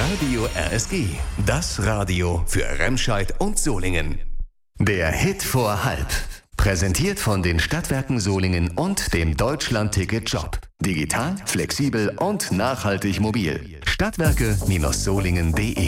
Radio RSG. Das Radio für Remscheid und Solingen. Der Hit vor halb. Präsentiert von den Stadtwerken Solingen und dem Deutschland-Ticket-Job. Digital, flexibel und nachhaltig mobil. Stadtwerke-solingen.de